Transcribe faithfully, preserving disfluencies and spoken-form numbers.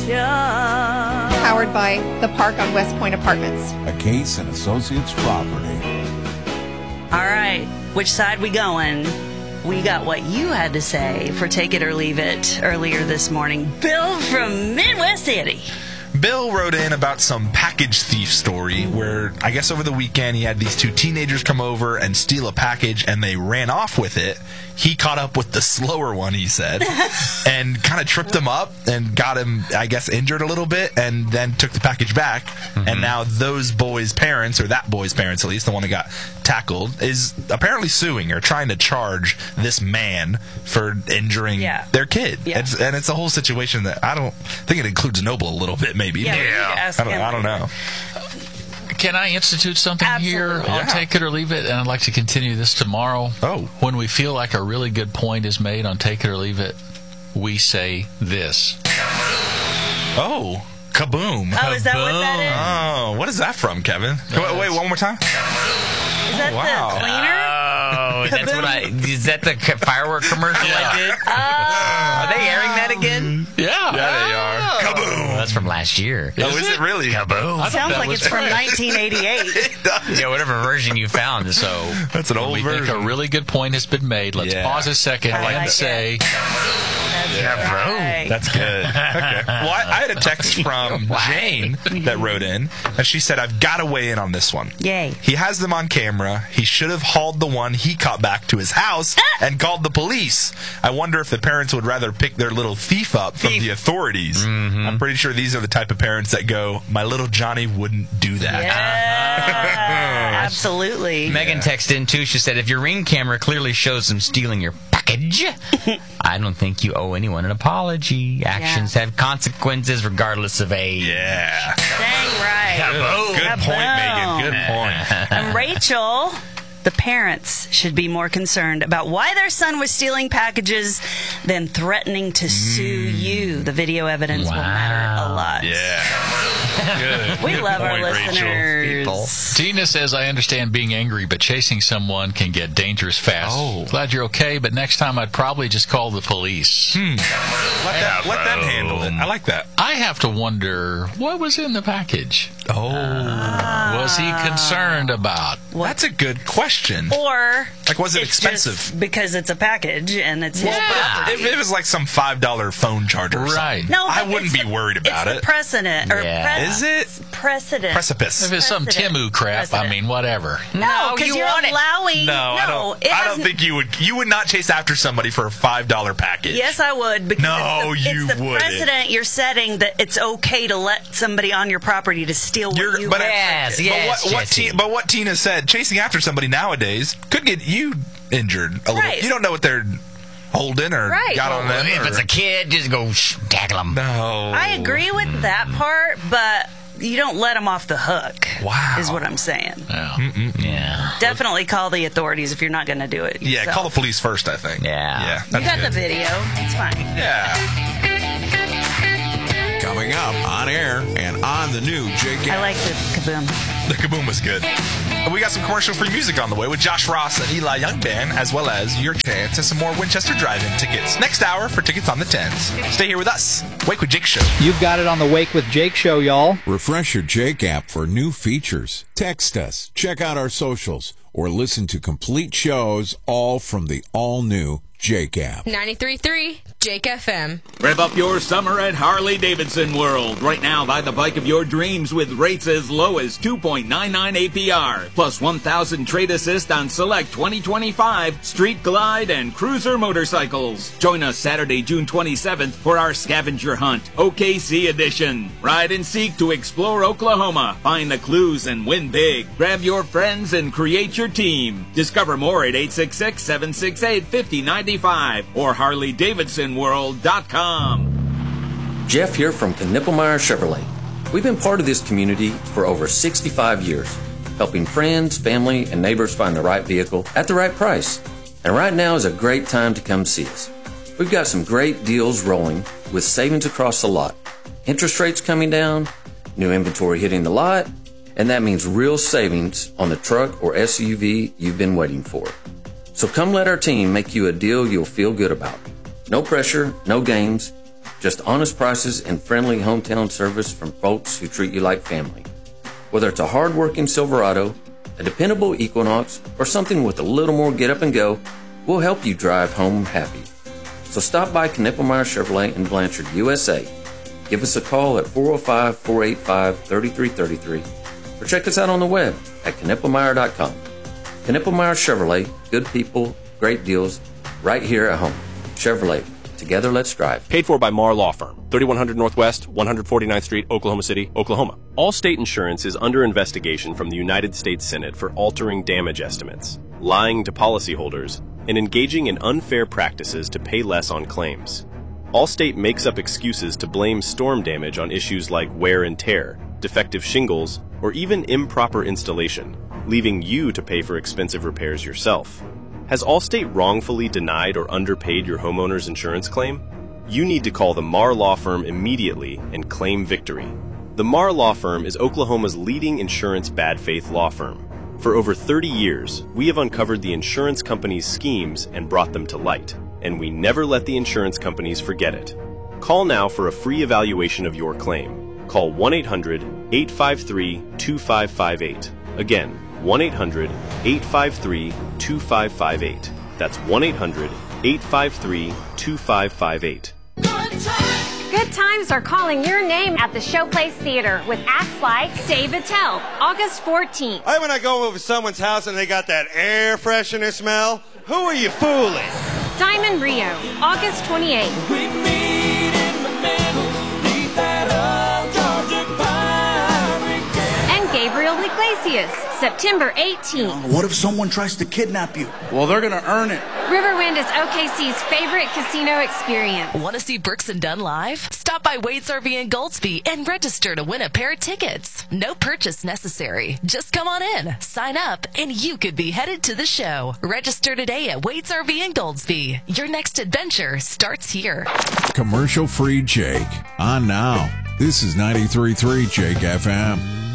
Powered by The Park on West Point Apartments. A Case and Associates property. All right, which side we going? We got what you had to say for Take It or Leave It earlier this morning. Bill from Midwest City. Bill wrote in about some package thief story where I guess over the weekend he had these two teenagers come over and steal a package and they ran off with it. He caught up with the slower one, he said, and kind of tripped him up and got him, I guess, injured a little bit and then took the package back. Mm-hmm. And now those boys' parents, or that boy's parents at least, the one who got tackled, is apparently suing or trying to charge this man for injuring yeah. their kid. Yeah. It's, and it's a whole situation that I don't think it includes Noble a little bit, maybe. Yeah, yeah. I, don't, I don't know. Can I institute something Absolutely. here on Yeah. Take It or Leave It? And I'd like to continue this tomorrow. Oh. When we feel like a really good point is made on Take It or Leave It, we say this. Oh, kaboom. Oh, is that what that is? Oh, what is that from, Kevin? Wait, wait, one more time. Is that Oh, wow. the cleaner? Oh, that's what I. Is that the firework commercial I did? Oh. Are they airing that again? Yeah. Yeah, they are. Kaboom. Oh, that's from last year. Oh, is it really? Kaboom. Sounds that like was it's from nineteen eighty-eight. Yeah, whatever version you found. So That's an When old we version. think a really good point has been made, let's Yeah. pause a second I and like say, That's right. That's good. Okay. Well, I, I had a text from Jane that wrote in, and she said, I've got to weigh in on this one. Yay. He has them on camera. He should have hauled the one he caught back to his house and called the police. I wonder if the parents would rather pick their little thief up from Thief. the authorities. Mm-hmm. I'm pretty sure these are the type of parents that go, my little Johnny wouldn't do that. Yeah, absolutely. Megan texted in too. She said, if your Ring camera clearly shows them stealing your package, I don't think you owe anyone an apology. Actions Yeah. have consequences regardless of age. Yeah. Dang right. Good, good point, Kaboom. Megan. Good point. And Rachel, the parents should be more concerned about why their son was stealing packages than threatening to sue you. The video evidence will matter a lot. Yeah. Good. We Good love our point, Rachel. listeners. Tina says, I understand being angry, but chasing someone can get dangerous fast. Oh. Glad you're okay, but next time I'd probably just call the police. Let, that, let them handle it. I like that. I have to wonder, what was in the package? Oh. Was he concerned about? That's a good question. Or Like, was it it's expensive? just because it's a package and it's his property. If it was like some five dollar phone charger or Right. something, No, I but wouldn't it's be the- worried about it's it. The precedent or Yeah. pre- Is it? precedent? Precipice. If it's some Precedent. Timu crap, I Precedent. mean, whatever. No, you because you're want it. allowing. No, I don't. it I don't has- think you would. You would not chase after somebody for a five dollar package. Yes, I would. Because No, it's the, you it's the wouldn't. precedent you're setting that it's okay to let somebody on your property to steal what You're, you but, have. Yes, but yes, what, what Jesse. Ti- but what Tina said, chasing after somebody nowadays could get you injured a little. Right. You don't know what they're holding or Right. got on Well, them. if or- it's a kid, just go sh- tackle them. no, I agree with that part, but you don't let them off the hook. Wow. Is what I'm saying. Yeah. Yeah. Definitely call the authorities if you're not going to do it. Yeah, yourself. call the police first. I think. Yeah. Yeah. You That's got good. the video. It's fine. Yeah. Coming up on air and on the new J K. I like the kaboom. The kaboom was good. And we got some commercial-free music on the way with Josh Ross and Eli Young Band, as well as your chance and some more Winchester Drive-In tickets. Next hour for tickets on the tens. Stay here with us. Wake with Jake Show. You've got it on the Wake with Jake show, y'all. Refresh your Jake app for new features. Text us, check out our socials, or listen to complete shows all from the all-new Jake app. ninety-three point three Jake F M. Rev up your summer at Harley-Davidson World. Right now, buy the bike of your dreams with rates as low as two point nine nine A P R, plus one thousand trade assist on select twenty twenty-five Street Glide and Cruiser motorcycles. Join us Saturday, June twenty-seventh for our scavenger hunt, O K C edition. Ride and seek to explore Oklahoma. Find the clues and win big. Grab your friends and create your team. Discover more at eight six six, seven six eight, five oh nine five or Harley Davidson World dot com. Jeff here from Knippelmeyer Chevrolet. We've been part of this community for over sixty-five years, helping friends, family, and neighbors find the right vehicle at the right price. And right now is a great time to come see us. We've got some great deals rolling with savings across the lot. Interest rates coming down, new inventory hitting the lot, and that means real savings on the truck or S U V you've been waiting for. So come let our team make you a deal you'll feel good about. No pressure, no games, Just honest prices and friendly hometown service from folks who treat you like family. Whether it's a hard-working Silverado, a dependable Equinox, or something with a little more get up and go, we'll help you drive home happy. So stop by Knippelmeyer Chevrolet in Blanchard, U S A. Give us a call at four oh five, four eight five, three three three three or check us out on the web at Knippelmeyer dot com. Knippelmeyer Chevrolet, good people, great deals, right here at home. Chevrolet, together let's drive. Paid for by Marr Law Firm, thirty-one hundred Northwest, one forty-ninth Street, Oklahoma City, Oklahoma. Allstate Insurance is under investigation from the United States Senate for altering damage estimates, lying to policyholders, and engaging in unfair practices to pay less on claims. Allstate makes up excuses to blame storm damage on issues like wear and tear, defective shingles, or even improper installation, leaving you to pay for expensive repairs yourself. Has Allstate wrongfully denied or underpaid your homeowner's insurance claim? You need to call the Marr Law Firm immediately and claim victory. The Marr Law Firm is Oklahoma's leading insurance bad faith law firm. For over thirty years, we have uncovered the insurance companies' schemes and brought them to light, and we never let the insurance companies forget it. Call now for a free evaluation of your claim. Call one eight hundred, eight five three, two five five eight. Again, one eight hundred, eight five three, two five five eight. That's one eight hundred, eight five three, two five five eight. Good times are calling your name at the Showplace Theater with acts like Dave Attell, August fourteenth. Hey, when I go over to someone's house and they got that air freshener smell, who are you fooling? Diamond Rio, August twenty-eighth. We meet in the middle, leave that old Georgia pine. And Gabriel Iglesias, September eighteenth. What if someone tries to kidnap you? Well, they're going to earn it. Riverwind is O K C's favorite casino experience. Want to see Brooks and Dunn live? Stop by Wade's R V in Goldsby and register to win a pair of tickets. No purchase necessary. Just come on in, sign up, and you could be headed to the show. Register today at Wade's R V in Goldsby. Your next adventure starts here. Commercial-free Jake. On now. This is ninety-three point three Jake F M.